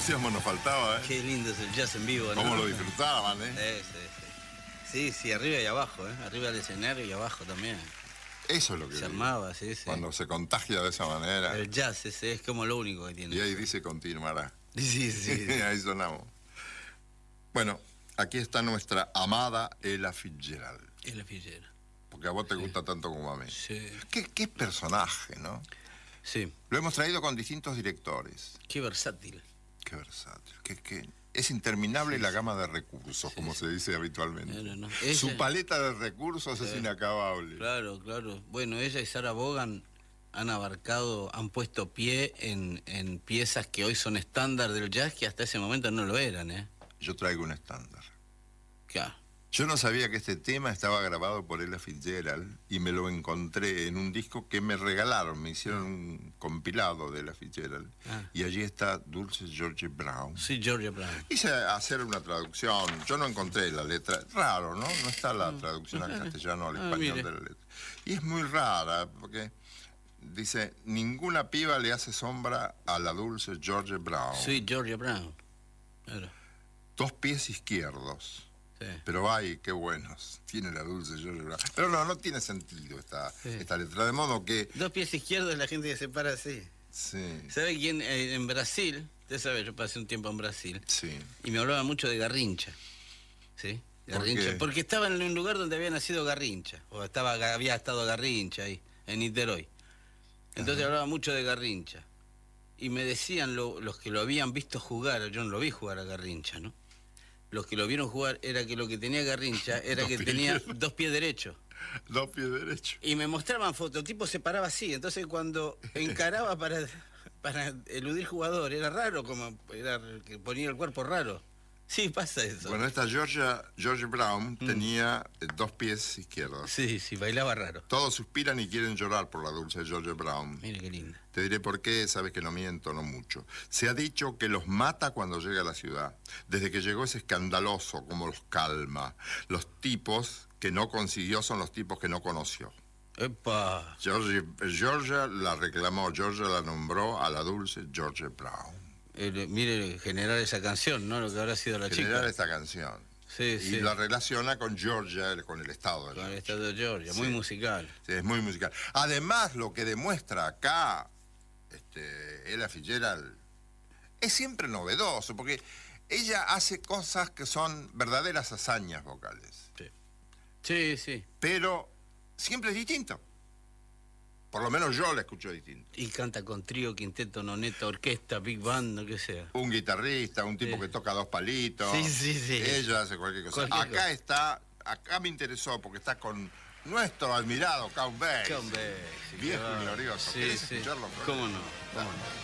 entusiasmo nos faltaba, ¿eh? Qué lindo es el jazz en vivo, ¿no? Cómo lo disfrutaban, ¿eh? Sí, sí, arriba y abajo, ¿eh? Arriba del escenario y abajo también. Eso es lo que Se digo. armaba, sí. Cuando se contagia de esa manera. El jazz ese es como lo único que tiene. Y ahí dice continuará. Sí. Ahí sonamos. Bueno, aquí está nuestra amada Ella Fitzgerald. Ella Fitzgerald. Porque a vos te gusta tanto como a mí. Sí. Qué personaje, ¿no? Sí. Lo hemos traído con distintos directores. Qué versátil. Qué versátil. Es interminable la gama de recursos, como se dice habitualmente. No. Su paleta de recursos es inacabable. Claro. Bueno, ella y Sarah Vaughan han puesto pie en piezas que hoy son estándar del jazz, que hasta ese momento no lo eran, ¿eh? Yo traigo un estándar. Claro. Yo no sabía que este tema estaba grabado por Ella Fitzgerald y me lo encontré en un disco que me regalaron, me hicieron un compilado de Ella Fitzgerald y allí está Dulce Georgia Brown. Sí, Georgia Brown. Hice hacer una traducción, yo no encontré la letra, raro, ¿no? No está la traducción al castellano, al español de la letra. Y es muy rara porque dice, ninguna piba le hace sombra a la Dulce Georgia Brown. Sí, Georgia Brown. Claro. 2 pies izquierdos. Sí. Pero ay, qué buenos tiene la Dulce Georgia Brown. Pero no tiene sentido esta letra, de modo que... 2 pies izquierdos la gente que se para así. Sí. ¿Sabe quién? En Brasil, usted sabe, yo pasé un tiempo en Brasil. Sí. Y me hablaba mucho de Garrincha. ¿Sí? Garrincha. ¿Por qué? Porque estaba en un lugar donde había nacido Garrincha. O había estado Garrincha ahí, en Niterói. Entonces hablaba mucho de Garrincha. Y me decían los que lo habían visto jugar, yo no lo vi jugar a Garrincha, ¿no? Los que lo vieron jugar era que lo que tenía Garrincha era que tenía 2 pies derechos. 2 pies derechos. Y me mostraban fotos, el tipo se paraba así, entonces cuando encaraba para eludir jugador, era raro, era que ponía el cuerpo raro. Sí, pasa eso. Bueno, esta Georgia Brown tenía 2 pies izquierdos. Sí, bailaba raro. Todos suspiran y quieren llorar por la Dulce Georgia Brown. Mire qué linda. Te diré por qué, sabes que no miento, no mucho. Se ha dicho que los mata cuando llega a la ciudad. Desde que llegó es escandaloso, como los calma. Los tipos que no consiguió son los tipos que no conoció. ¡Epa! Georgia la reclamó, Georgia la nombró a la Dulce Georgia Brown. Mire, generar esa canción, ¿no? Lo que habrá sido la chica. Generar esta canción. Sí. Y la relaciona con Georgia, con el estado de Georgia. Con el estado de Georgia, muy musical. Sí, es muy musical. Además, lo que demuestra acá Ella Fitzgerald es siempre novedoso, porque ella hace cosas que son verdaderas hazañas vocales. Sí. Pero siempre es distinto. Por lo menos yo la escucho distinto. Y canta con trío, quinteto, noneta, orquesta, big band, lo que sea. Un guitarrista, un tipo que toca 2 palitos. Sí. Ella hace cualquier cosa. Acá me interesó porque está con nuestro admirado Count Basie. Count Basie. Viejo y glorioso. ¿Querés escucharlo? ¿Cómo no?